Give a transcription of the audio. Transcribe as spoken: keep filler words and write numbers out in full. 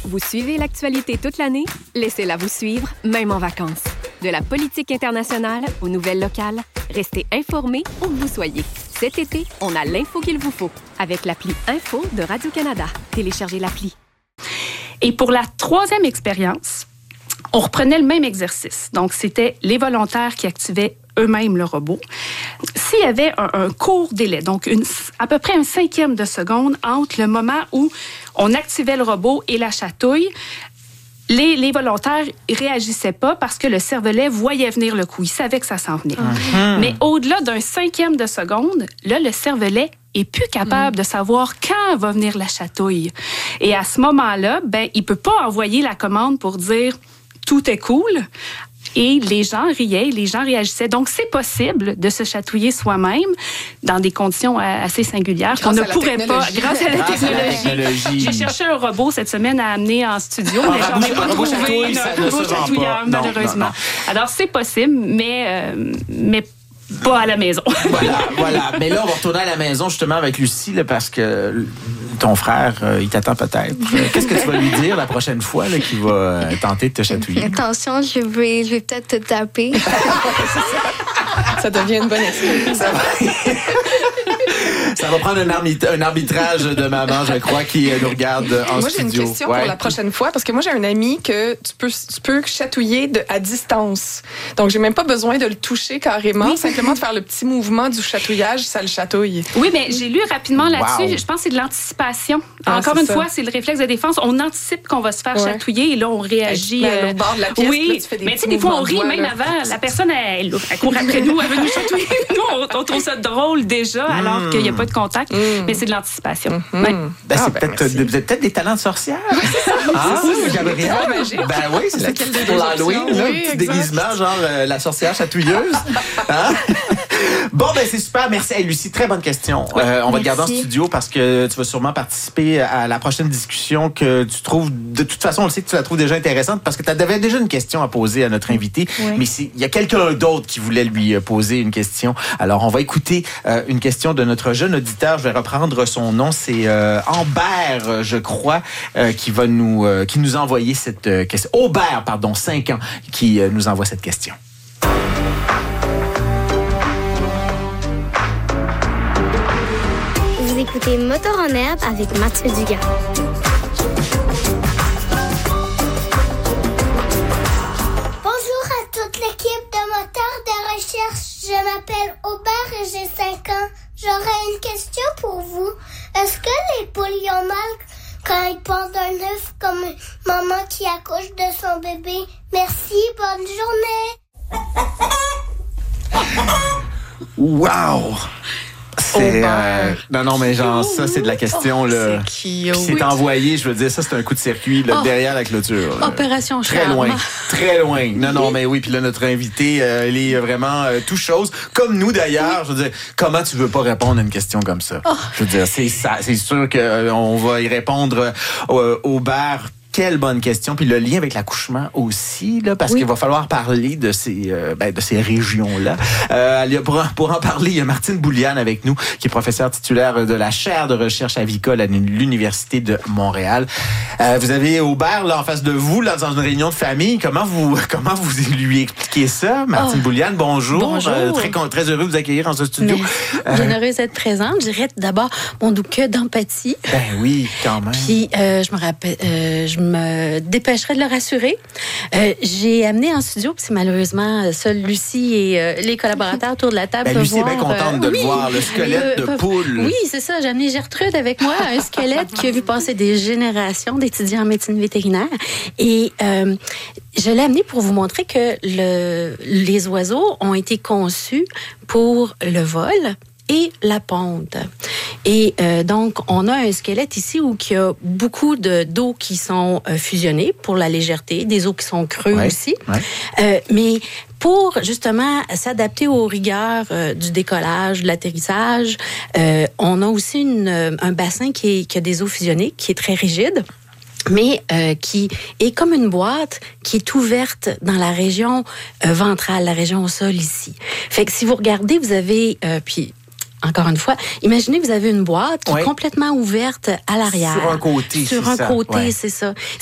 Vous suivez l'actualité toute l'année? Laissez-la vous suivre, même en vacances. De la politique internationale aux nouvelles locales, restez informés où que vous soyez. Cet été, on a l'info qu'il vous faut avec l'appli Info de Radio-Canada. Téléchargez l'appli. Et pour la troisième expérience, on reprenait le même exercice. Donc, c'était les volontaires qui activaient eux-mêmes le robot. S'il y avait un, un court délai, donc une, à peu près un cinquième de seconde entre le moment où on activait le robot et la chatouille, les, les volontaires ne réagissaient pas parce que le cervelet voyait venir le coup. Il savait que ça s'en venait. Mm-hmm. Mais au-delà d'un cinquième de seconde, là, le cervelet est plus capable mm. de savoir quand va venir la chatouille. Et à ce moment-là, ben, il peut pas envoyer la commande pour dire « tout est cool ». Et les gens riaient, les gens réagissaient. Donc, c'est possible de se chatouiller soi-même dans des conditions assez singulières qu'on ne pourrait pas, grâce à la grâce technologie. À la technologie. J'ai cherché un robot cette semaine à amener en studio, mais ah, j'en ai pas trouvé chatouille, un robot chatouilleur, malheureusement. Non, non, non. Alors, c'est possible, mais, euh, mais pas à la maison. Voilà, voilà. Mais là, on va retourner à la maison justement avec Lucie, là, parce que ton frère, euh, il t'attend peut-être. Qu'est-ce que tu vas lui dire la prochaine fois là, qu'il va euh, tenter de te chatouiller? Attention, je vais, je vais peut-être te taper. Ça devient une bonne excuse. Ça va... Ça va prendre un, arbit- un arbitrage de maman, je crois, qui nous regarde en moi, studio. Moi, j'ai une question ouais. pour la prochaine fois, parce que moi, j'ai un ami que tu peux, tu peux chatouiller de, à distance. Donc, j'ai même pas besoin de le toucher carrément. Oui. Simplement de faire le petit mouvement du chatouillage, ça le chatouille. Oui, mais j'ai lu rapidement là-dessus. Wow. Je pense que c'est de l'anticipation. Ah, Encore c'est une ça. fois, c'est le réflexe de défense. On anticipe qu'on va se faire ouais. chatouiller et là, on réagit. Euh, au bord de la pièce, oui, là, tu fais des mais tu sais, des fois, on rit doigts, même là. avant. La personne, elle, elle court après nous, elle veut nous chatouiller. Nous, on, on trouve ça drôle déjà, mm. alors qu'il n'y a pas de contact. Mm. Mais c'est de l'anticipation. Mm-hmm. Ouais. Ben, c'est ah, ben, peut-être, vous êtes peut-être des talents de sorcière. Ah, oui, Gabrielle. Ben oui, c'est ça. Pour l'Halloween, là, oui, un petit déguisement, genre euh, la sorcière chatouilleuse. Hein? Bon, ben c'est super. Merci. Hey, Lucie, très bonne question. Oui, euh, on va merci. te garder en studio parce que tu vas sûrement participer à la prochaine discussion que tu trouves, de toute façon, on le sait que tu la trouves déjà intéressante parce que tu avais déjà une question à poser à notre invité, oui. mais il y a quelqu'un d'autre qui voulait lui poser une question. Alors, on va écouter euh, une question de notre jeune auditeur. Je vais reprendre son nom. C'est euh, Ambert, je crois, euh, qui va nous, euh, qui nous a envoyé cette euh, question. Aubert, pardon, cinq ans, qui euh, nous envoie cette question. Vous écoutez Moteur en herbe avec Mathieu Dugas. Bonjour à toute l'équipe de Moteur de recherche. Je m'appelle Aubert et j'ai cinq ans. J'aurais une question pour vous. Est-ce que les poules y ont mal quand ils pondent un œuf comme une maman qui accouche de son bébé? Merci, bonne journée. Wow! C'est euh, non non mais genre ça c'est de la question là. C'est qui Puis c'est envoyé, je veux dire ça c'est un coup de circuit là, oh. derrière la clôture. Là. Opération très charme. loin, très loin. Non non mais oui puis là notre invité euh, elle est vraiment euh, tout chose comme nous d'ailleurs. Je veux dire comment tu veux pas répondre à une question comme ça. Oh. Je veux dire c'est ça, c'est sûr que euh, on va y répondre euh, au bar. Quelle bonne question. Puis le lien avec l'accouchement aussi, là, parce oui. qu'il va falloir parler de ces, euh, ben, de ces régions-là. Euh, pour, pour en parler, il y a Martine Bouliane avec nous, qui est professeure titulaire de la chaire de recherche avicole à l'Université de Montréal. Euh, vous avez Aubert là en face de vous, là, dans une réunion de famille. Comment vous, comment vous lui expliquez ça, Martine oh. Bouliane? Bonjour. Bonjour. Euh, très, très heureux de vous accueillir dans ce studio. Euh, Bien heureuse d'être présente. Je dirais d'abord, bon, donc, que d'empathie. Ben oui, quand même. Puis, euh, je me rappelle, euh, je me dépêcherai de le rassurer. Euh, j'ai amené en studio, puis c'est malheureusement seule Lucie et euh, les collaborateurs autour de la table ben, peuvent Lucie voir. Lucie est bien contente euh, de oui, le voir, le squelette euh, de poule. Oui, c'est ça. J'ai amené Gertrude avec moi, un squelette qui a vu passer des générations d'étudiants en médecine vétérinaire. Et euh, je l'ai amené pour vous montrer que le, les oiseaux ont été conçus pour le vol et la ponte. Et euh, donc, on a un squelette ici où il y a beaucoup de, d'eau qui sont euh, fusionnées pour la légèreté, des os qui sont creux ouais, aussi. Ouais. Euh, mais pour, justement, s'adapter aux rigueurs euh, du décollage, de l'atterrissage, euh, on a aussi une, un bassin qui, est, qui a des os fusionnés, qui est très rigide, mais euh, qui est comme une boîte qui est ouverte dans la région euh, ventrale, la région au sol ici. Fait que si vous regardez, vous avez... Euh, puis encore une fois, imaginez que vous avez une boîte qui ouais. est complètement ouverte à l'arrière. Sur un côté, Sur c'est un ça. côté, ouais. c'est ça.